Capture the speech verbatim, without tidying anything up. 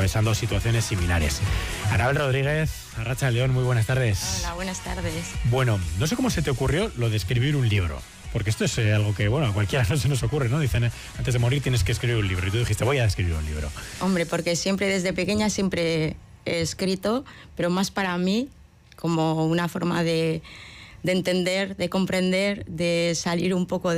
atravesando situaciones similares. Anabel Rodríguez, Arratsaldeon, muy buenas tardes. Hola, buenas tardes. Bueno, no sé cómo se te ocurrió lo de escribir un libro. Porque esto es eh, algo que, bueno, a cualquiera no se nos ocurre, ¿no? Dicen, eh, antes de morir tienes que escribir un libro. Y tú dijiste, voy a escribir un libro. Hombre, porque siempre, desde pequeña, siempre he escrito, pero más para mí, como una forma de, de entender, de comprender, de salir un poco de